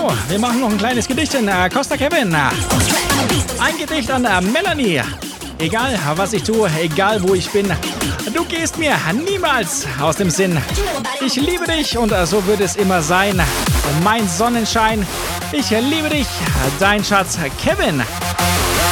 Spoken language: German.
So, wir machen noch ein kleines Gedicht in Costa Kevin. Ein Gedicht an Melanie. Egal, was ich tue, egal, wo ich bin, du gehst mir niemals aus dem Sinn. Ich liebe dich und so wird es immer sein. Mein Sonnenschein, ich liebe dich, dein Schatz Kevin.